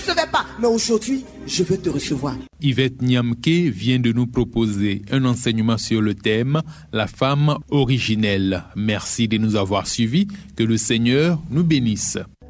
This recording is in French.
recevais pas, mais aujourd'hui, je veux te recevoir. Yvette Niamke vient de nous proposer un enseignement sur le thème « La femme originelle ». Merci de nous avoir suivis. Que le Seigneur nous bénisse.